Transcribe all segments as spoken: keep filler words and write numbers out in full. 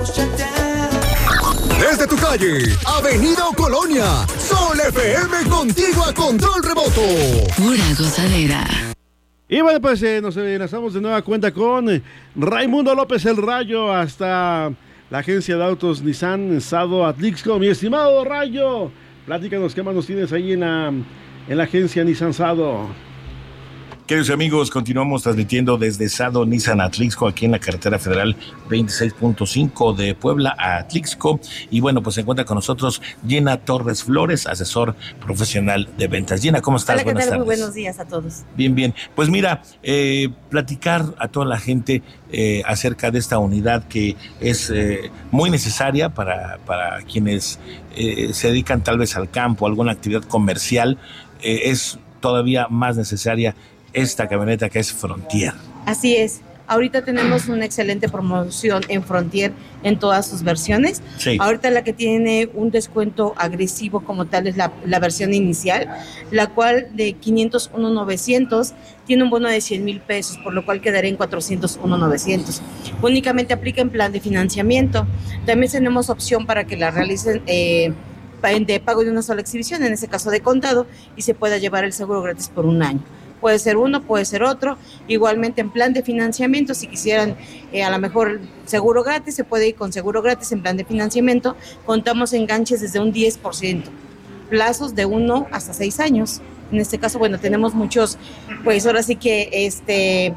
Desde tu calle, Avenida o Colonia, Sol F M contigo a control remoto. Pura gozadera. Y bueno, pues eh, nos enlazamos de nueva cuenta con eh, Raimundo López el Rayo hasta la agencia de autos Nissan Sado Atlixco. Mi estimado Rayo, platícanos qué más nos tienes ahí en la, en la agencia Nissan Sado. Queridos amigos, continuamos transmitiendo desde Sado Nissan Atlixco, aquí en la carretera federal veintiséis punto cinco de Puebla a Atlixco. Y bueno, pues se encuentra con nosotros Gina Torres Flores, asesor profesional de ventas. Gina, ¿cómo estás? Hola, ¿qué Buenas tal? tardes. Muy buenos días a todos. Bien, bien. Pues mira, eh, platicar a toda la gente eh, acerca de esta unidad que es eh, muy necesaria para, para quienes eh, se dedican tal vez al campo, a alguna actividad comercial. Eh, es todavía más necesaria esta camioneta que es Frontier. Así es. Ahorita tenemos una excelente promoción en Frontier en todas sus versiones. Sí. Ahorita la que tiene un descuento agresivo como tal es la, la versión inicial, la cual de quinientos uno mil novecientos tiene un bono de cien mil pesos, por lo cual quedaría en cuatrocientos uno mil novecientos. Únicamente aplica en plan de financiamiento. También tenemos opción para que la realicen eh, de pago de una sola exhibición, en ese caso de contado, y se pueda llevar el seguro gratis por un año. Puede ser uno, puede ser otro. Igualmente en plan de financiamiento, si quisieran eh, a lo mejor seguro gratis, se puede ir con seguro gratis en plan de financiamiento. Contamos enganches desde un diez por ciento, plazos de uno hasta seis años. En este caso, bueno, tenemos muchos, pues ahora sí que este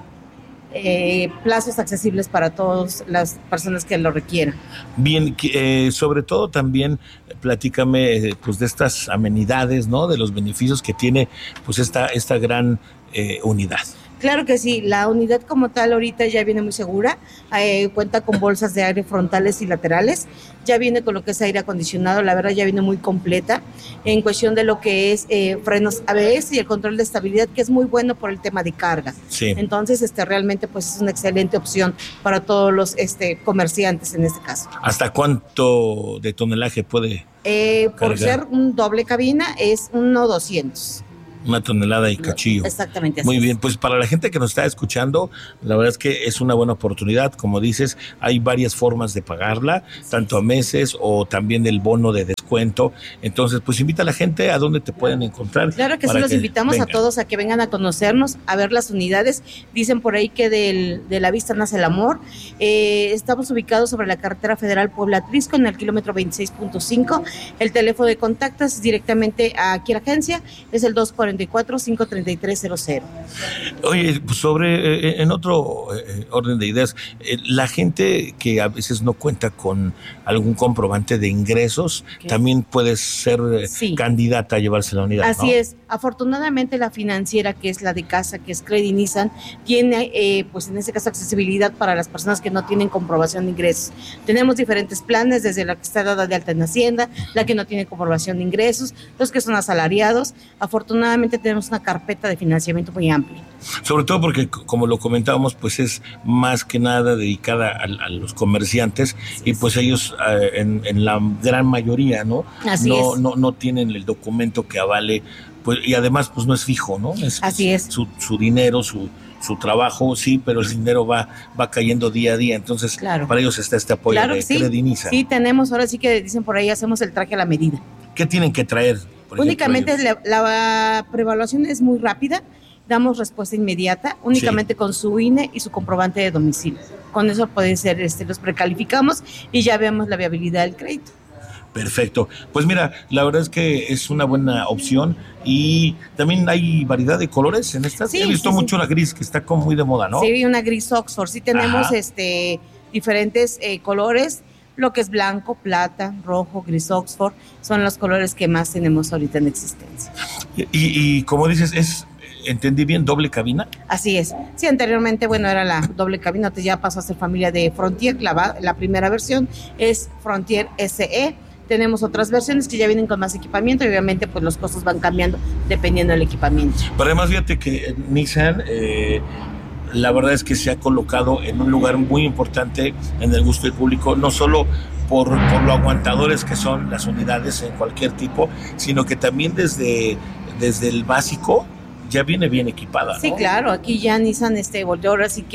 eh, plazos accesibles para todas las personas que lo requieran. Bien, eh, sobre todo también platícame pues de estas amenidades, ¿no? De los beneficios que tiene pues esta, esta gran eh, unidad. Claro que sí, la unidad como tal ahorita ya viene muy segura, eh, cuenta con bolsas de aire frontales y laterales, ya viene con lo que es aire acondicionado, la verdad ya viene muy completa en cuestión de lo que es eh, frenos A B S y el control de estabilidad, que es muy bueno por el tema de carga. Sí. Entonces este realmente pues es una excelente opción para todos los este, comerciantes en este caso. ¿Hasta cuánto de tonelaje puede Eh, por cargar? ser un doble cabina es uno doscientos. Una tonelada y cachillo. Exactamente así. Muy bien, es. pues para la gente que nos está escuchando, la verdad es que es una buena oportunidad. Como dices, hay varias formas de pagarla, tanto a meses o también el bono de descuento. Entonces, pues invita a la gente a dónde te pueden encontrar. Claro que sí, para los invitamos vengan. a todos a que vengan a conocernos, a ver las unidades. Dicen por ahí que del, de la vista nace el amor. Eh, estamos ubicados sobre la carretera federal Puebla-Atlixco, en el kilómetro veintiséis punto cinco. El teléfono de contacto es directamente aquí a la agencia, es el dos cuatro cuatro, cinco tres tres cero cero. Oye, pues sobre, eh, en otro eh, orden de ideas, eh, la gente que a veces no cuenta con algún comprobante de ingresos, ¿Qué? también puede ser eh, Sí. candidata a llevarse la unidad, Así ¿no? es. Afortunadamente la financiera, que es la de casa, que es Credit Nissan, tiene eh, pues en este caso accesibilidad para las personas que no tienen comprobación de ingresos. Tenemos diferentes planes, desde la que está dada de alta en Hacienda, la que no tiene comprobación de ingresos, los que son asalariados. Afortunadamente tenemos una carpeta de financiamiento muy amplia. Sobre todo porque, c- como lo comentábamos, pues es más que nada dedicada a, a los comerciantes y pues ellos eh, en, en la gran mayoría, ¿no? Así no, es. no, no tienen el documento que avale, pues, y además pues no es fijo, ¿no? Es, Así es. Su, su dinero, su, su trabajo, sí, pero el dinero va, va cayendo día a día, entonces Claro. para ellos está este apoyo Claro de que sí. Credit Nissan. Sí, tenemos, ahora sí que dicen por ahí, hacemos el traje a la medida. ¿Qué tienen que traer? por ejemplo, Únicamente ellos? la, la preevaluación es muy rápida, damos respuesta inmediata, únicamente con su I N E y su comprobante de domicilio. Con eso puede ser, este, los precalificamos y ya vemos la viabilidad del crédito. Perfecto. Pues mira, la verdad es que es una buena opción y también hay variedad de colores en estas. Sí, He visto sí, mucho sí. la gris, que está como muy de moda, ¿no? Sí, una gris Oxford. Sí tenemos Ajá. este diferentes eh, colores, lo que es blanco, plata, rojo, gris Oxford, son los colores que más tenemos ahorita en existencia. Y, y como dices, es, entendí bien, doble cabina. Así es. Sí, anteriormente, bueno, era la doble cabina, entonces ya pasó a ser familia de Frontier. La, va- la primera versión es Frontier S E. Tenemos otras versiones que ya vienen con más equipamiento y obviamente pues los costos van cambiando dependiendo del equipamiento. Pero además fíjate que Nissan, eh, la verdad es que se ha colocado en un lugar muy importante en el gusto del público, no solo por, por lo aguantadores que son las unidades en cualquier tipo, sino que también desde, desde el básico ya viene bien equipada, ¿no? Sí, claro, aquí ya Nissan este, volteó ahora sí que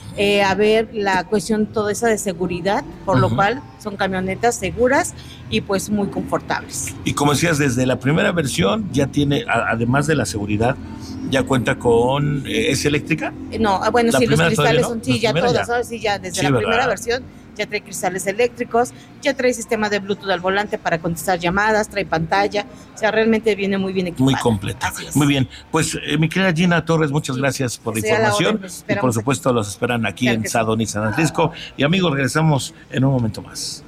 eh, a ver la cuestión toda esa de seguridad, por uh-huh. lo cual son camionetas seguras y pues muy confortables. Y como decías, desde la primera versión ya tiene, a, además de la seguridad, ya cuenta con, eh, ¿es eléctrica? No, bueno, la sí, los cristales ¿no? son, sí, ya todas, ya. ¿sabes? Sí, ya desde sí, la ¿verdad? Primera versión ya trae cristales eléctricos, ya trae sistema de Bluetooth al volante para contestar llamadas, trae pantalla, o sea, realmente viene muy bien equipada. Muy completa. Muy bien, pues eh, mi querida Gina Torres, muchas gracias por la sí, información y por supuesto aquí. Los esperan aquí claro en Sado sí. Nissan Atlisco. Y amigos, regresamos en un momento más.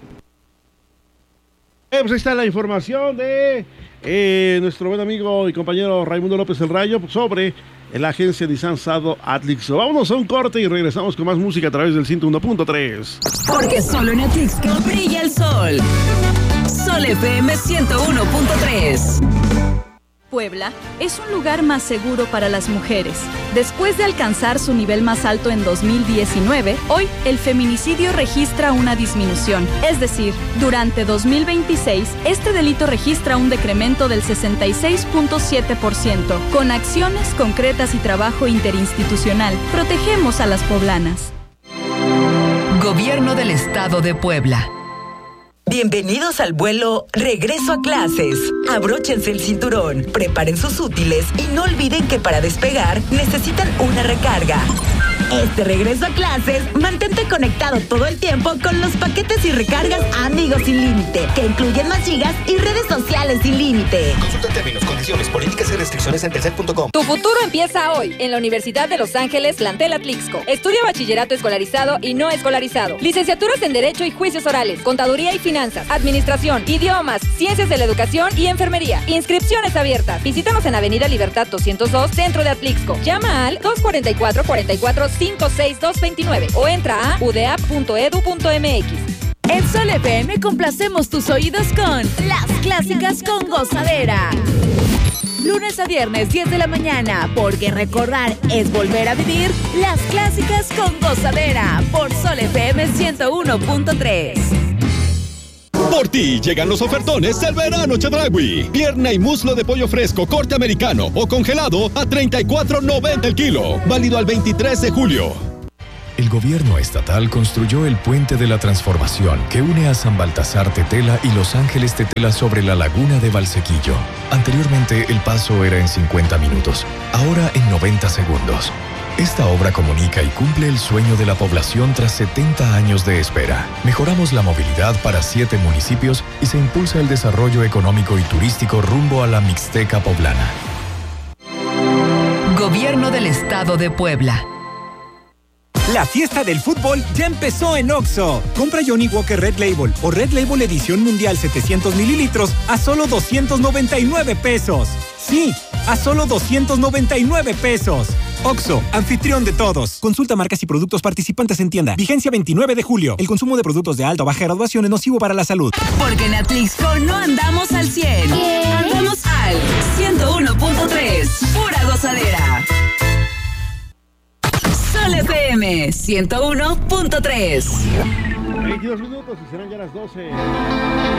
Eh, pues ahí está la información de eh, nuestro buen amigo y compañero Raimundo López el Rayo sobre la agencia Nissan Sado Atlixco. Vámonos a un corte y regresamos con más música a través del ciento uno punto tres. Porque solo en Atlixco brilla el sol. Sol F M ciento uno punto tres. Puebla es un lugar más seguro para las mujeres. Después de alcanzar su nivel más alto en dos mil diecinueve, hoy el feminicidio registra una disminución. Es decir, durante dos mil veintiséis, este delito registra un decremento del sesenta y seis punto siete por ciento. Con acciones concretas y trabajo interinstitucional, protegemos a las poblanas. Gobierno del Estado de Puebla. Bienvenidos al vuelo Regreso a Clases. Abróchense el cinturón, preparen sus útiles y no olviden que para despegar necesitan una recarga. Este regreso a clases, mantente conectado todo el tiempo con los paquetes y recargas Amigos Sin Límite, que incluyen más gigas y redes sociales sin límite. Consulta términos, condiciones, políticas y restricciones en telcel punto com. Tu futuro empieza hoy en la Universidad de Los Ángeles, plantel Atlixco. Estudia bachillerato escolarizado y no escolarizado, licenciaturas en Derecho y Juicios Orales, Contaduría y Finanzas, Administración, Idiomas, Ciencias de la Educación y Enfermería. Inscripciones abiertas. Visítanos en Avenida Libertad doscientos dos, Centro de Atlixco. Llama al dos cuatro cuatro, cuatro cuatro cinco seis dos dos nueve o entra a u d a p punto e d u punto m x. En Sol F M complacemos tus oídos con Las Clásicas con Gozadera. Lunes a viernes, diez de la mañana, porque recordar es volver a vivir. Las Clásicas con Gozadera por Sol F M ciento uno punto tres. Por ti llegan los ofertones del verano Chedraui. Pierna y muslo de pollo fresco, corte americano o congelado a treinta y cuatro noventa el kilo. Válido al veintitrés de julio. El gobierno estatal construyó el Puente de la Transformación que une a San Baltasar Tetela y Los Ángeles Tetela sobre la laguna de Valsequillo. Anteriormente el paso era en cincuenta minutos, ahora en noventa segundos. Esta obra comunica y cumple el sueño de la población tras setenta años de espera. Mejoramos la movilidad para siete municipios y se impulsa el desarrollo económico y turístico rumbo a la Mixteca poblana. Gobierno del Estado de Puebla. La fiesta del fútbol ya empezó en Oxxo. Compra Johnny Walker Red Label o Red Label Edición Mundial setecientos mililitros a solo doscientos noventa y nueve pesos. Sí, a solo doscientos noventa y nueve pesos. Oxxo, anfitrión de todos. Consulta marcas y productos participantes en tienda. Vigencia veintinueve de julio. El consumo de productos de alta o baja graduación es nocivo para la salud. Porque en Atlixco no andamos al cien. ¿Qué? Andamos al ciento uno punto tres. Pura gozadera. Sol F M ciento uno punto tres. veintidós minutos y serán ya las doce.